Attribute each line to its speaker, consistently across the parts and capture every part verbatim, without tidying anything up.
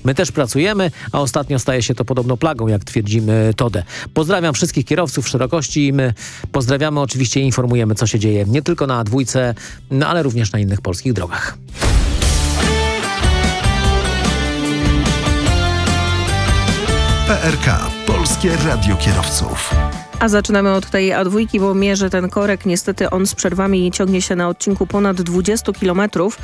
Speaker 1: My też pracujemy, a ostatnio staje się to podobno plagą, jak twierdzi Tode. Pozdrawiam wszystkich kierowców szerokości. My pozdrawiamy oczywiście i informujemy, co się dzieje nie tylko na A dwa, no ale również na innych polskich drogach.
Speaker 2: P R K. Polskie Radio Kierowców.
Speaker 3: A zaczynamy od tej A dwa, bo mierzy ten korek. Niestety on z przerwami ciągnie się na odcinku ponad dwadzieścia kilometrów,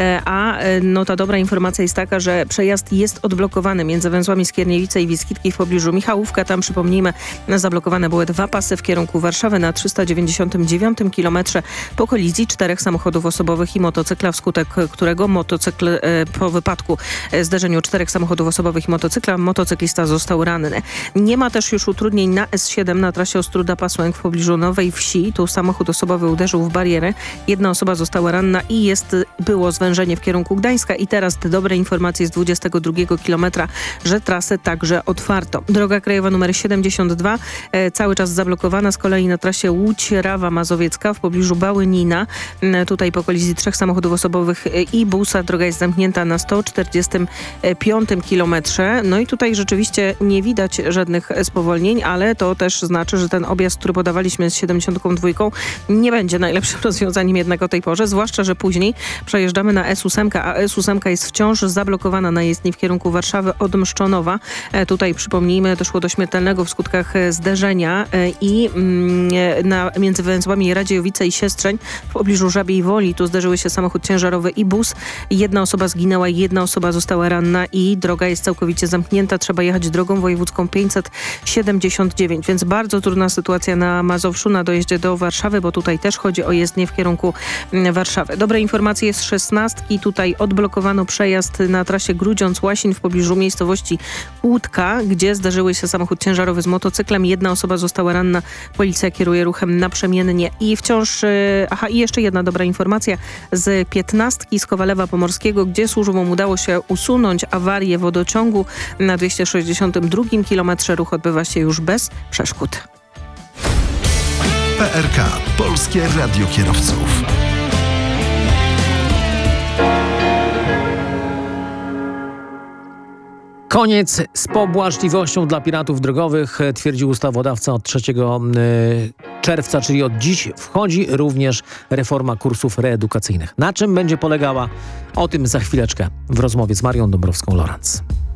Speaker 3: a no ta dobra informacja jest taka, że przejazd jest odblokowany między węzłami Skierniewice i Wiskitki w pobliżu Michałówka. Tam, przypomnijmy, zablokowane były dwa pasy w kierunku Warszawy na trzysta dziewięćdziesiątym dziewiątym kilometrze po kolizji czterech samochodów osobowych i motocykla, wskutek którego motocykl po wypadku zderzeniu czterech samochodów osobowych i motocykla motocyklista został ranny. Nie ma też już utrudnień na S siedem na trasie Ostróda-Pasłęk w pobliżu Nowej Wsi. Tu samochód osobowy uderzył w barierę. Jedna osoba została ranna i jest, było zwężenie w kierunku Gdańska. I teraz te dobre informacje z dwudziestego drugiego kilometra, że trasę także otwarto. Droga krajowa nr siedemdziesiąt dwa e, cały czas zablokowana. Z kolei na trasie Łódź-Rawa Mazowiecka w pobliżu Bałynina. E, tutaj po kolizji trzech samochodów osobowych e, i busa droga jest zamknięta na sto czterdziestym piątym kilometrze. No i tutaj rzeczywiście nie widać żadnych spowolnień, ale to też znaczy, że ten objazd, który podawaliśmy z siedemdziesiątką dwójką, nie będzie najlepszym rozwiązaniem jednak o tej porze, zwłaszcza, że później przejeżdżamy na S osiem, a S osiem jest wciąż zablokowana na jezdni w kierunku Warszawy od Mszczonowa. E, tutaj przypomnijmy, doszło do śmiertelnego w skutkach zderzenia e, i mm, na, między węzłami Radziejowice i Siestrzeń w pobliżu Żabiej Woli. Tu zderzyły się samochód ciężarowy i bus. Jedna osoba zginęła, jedna osoba została ranna i droga jest całkowicie zamknięta. Trzeba jechać drogą wojewódzką pięćset siedemdziesiąt dziewięć, więc bardzo trudna sytuacja na Mazowszu na dojeździe do Warszawy, bo tutaj też chodzi o jezdnię w kierunku Warszawy. Dobre informacje z szesnastki. Tutaj odblokowano przejazd na trasie Grudziądz-Łasin w pobliżu miejscowości Kłódka, gdzie zdarzyły się samochód ciężarowy z motocyklem. Jedna osoba została ranna. Policja kieruje ruchem naprzemiennie. I wciąż... Aha, i jeszcze jedna dobra informacja z piętnastki z Kowalewa Pomorskiego, gdzie służbom udało się usunąć awarię wodociągu. Na dwieście sześćdziesiątym drugim kilometrze ruch odbywa się już bez przeszkód.
Speaker 2: P R K. Polskie Radio Kierowców.
Speaker 1: Koniec z pobłażliwością dla piratów drogowych, twierdził ustawodawca. Od trzeciego czerwca, czyli od dziś, wchodzi również reforma kursów reedukacyjnych. Na czym będzie polegała? O tym za chwileczkę w rozmowie z Marią Dąbrowską-Lorenz.